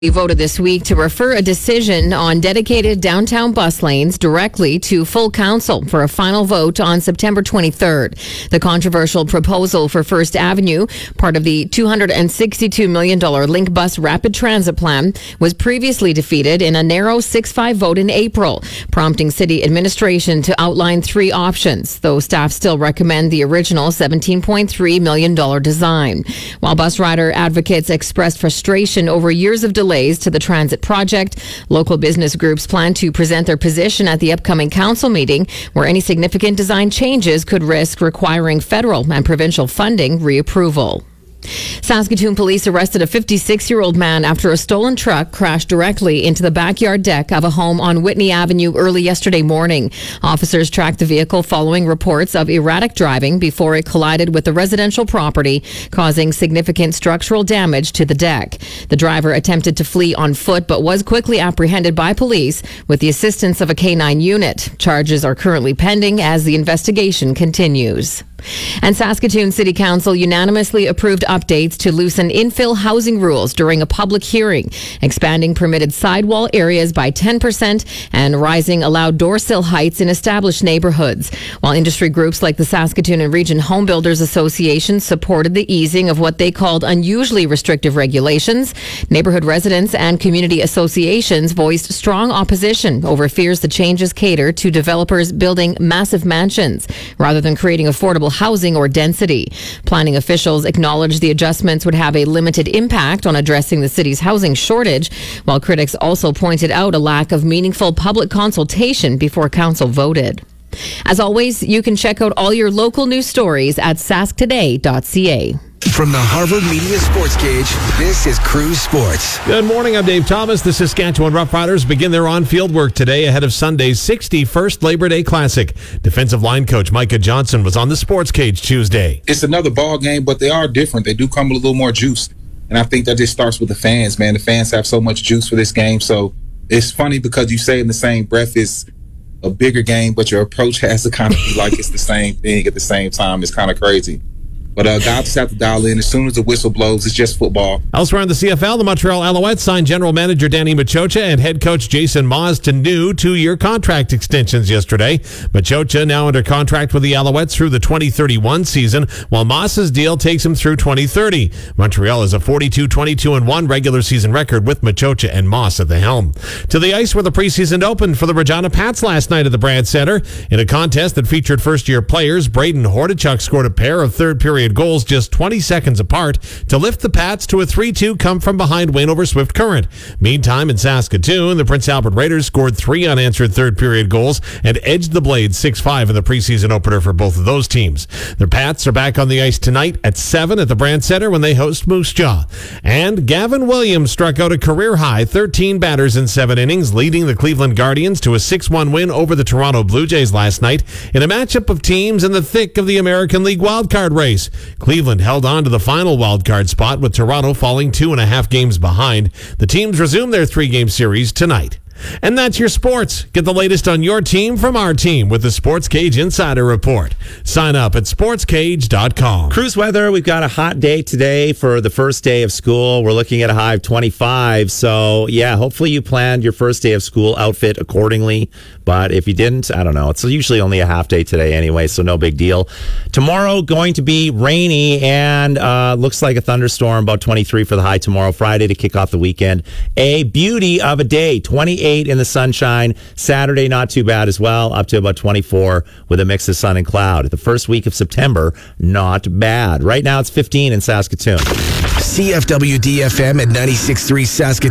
We voted this week to refer a decision on dedicated downtown bus lanes directly to full council for a final vote on September 23rd. The controversial proposal for First Avenue, part of the $262 million Link Bus Rapid Transit Plan, was previously defeated in a narrow 6-5 vote in April, prompting city administration to outline three options, though staff still recommend the original $17.3 million design. While bus rider advocates expressed frustration over years of delays to the transit project, local business groups plan to present their position at the upcoming council meeting, where any significant design changes could risk requiring federal and provincial funding reapproval. Saskatoon police arrested a 56-year-old man after a stolen truck crashed directly into the backyard deck of a home on Whitney Avenue early yesterday morning. Officers tracked the vehicle following reports of erratic driving before it collided with the residential property, causing significant structural damage to the deck. The driver attempted to flee on foot but was quickly apprehended by police with the assistance of a K-9 unit. Charges are currently pending as the investigation continues. And Saskatoon City Council unanimously approved updates to loosen infill housing rules during a public hearing, expanding permitted sidewall areas by 10% and rising allowed door sill heights in established neighborhoods. While industry groups like the Saskatoon and Region Home Builders Association supported the easing of what they called unusually restrictive regulations, neighborhood residents and community associations voiced strong opposition over fears the changes cater to developers building massive mansions rather than creating affordable housing or density. Planning officials acknowledged the adjustments would have a limited impact on addressing the city's housing shortage, while critics also pointed out a lack of meaningful public consultation before council voted. As always, you can check out all your local news stories at sasktoday.ca. From the Harvard Media Sports Cage, this is Cruise Sports. Good morning, I'm Dave Thomas. The Saskatchewan Roughriders begin their on-field work today ahead of Sunday's 61st Labor Day Classic. Defensive line coach Micah Johnson was on the Sports Cage Tuesday. It's another ball game, but they are different. They do come with a little more juice. And I think that just starts with the fans, man. The fans have so much juice for this game. So it's funny because you say in the same breath it's a bigger game, but your approach has to kind of be like it's the same thing at the same time. It's kind of crazy. But guys just have to dial in. As soon as the whistle blows, it's just football. Elsewhere in the CFL, the Montreal Alouettes signed general manager Danny Machocha and head coach Jason Maas to new 2-year contract extensions yesterday. Machocha now under contract with the Alouettes through the 2031 season, while Maas's deal takes him through 2030. Montreal has a 42-22-1 regular season record with Machocha and Maas at the helm. To the ice where the preseason opened for the Regina Pats last night at the Brandt Center. In a contest that featured first-year players, Braden Hordachuk scored a pair of third-period goals just 20 seconds apart to lift the Pats to a 3-2 come-from-behind win over Swift Current. Meantime, in Saskatoon, the Prince Albert Raiders scored 3 unanswered third-period goals and edged the Blades 6-5 in the preseason opener for both of those teams. The Pats are back on the ice tonight at 7 at the Brandt Center when they host Moose Jaw. And Gavin Williams struck out a career-high 13 batters in 7 innings, leading the Cleveland Guardians to a 6-1 win over the Toronto Blue Jays last night in a matchup of teams in the thick of the American League wildcard race. Cleveland held on to the final wildcard spot with Toronto falling 2.5 games behind. The teams resume their 3-game series tonight. And that's your sports. Get the latest on your team from our team with the Sports Cage Insider Report. Sign up at sportscage.com. Cruise weather, we've got a hot day today for the first day of school. We're looking at a high of 25. So, yeah, hopefully you planned your first day of school outfit accordingly. But if you didn't, I don't know. It's usually only a half day today anyway, so no big deal. Tomorrow going to be rainy and looks like a thunderstorm, about 23 for the high tomorrow. Friday to kick off the weekend. A beauty of a day, 28 in the sunshine. Saturday, not too bad as well, up to about 24 with a mix of sun and cloud. The first week of September, not bad. Right now it's 15 in Saskatoon. CFWD-FM at 96.3 Saskatoon.